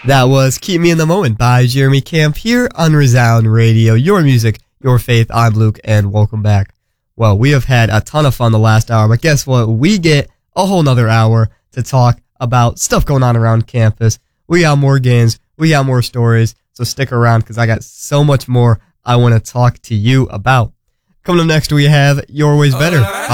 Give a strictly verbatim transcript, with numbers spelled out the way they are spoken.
That was Keep Me in the Moment by Jeremy Camp here on Resound Radio. Your music, your faith. I'm Luke, and welcome back. Well, we have had a ton of fun the last hour, but guess what? We get a whole nother hour to talk about stuff going on around campus. We got more games. We got more stories. So stick around because I got so much more I want to talk to you about. Coming up next, we have Your Way's Better.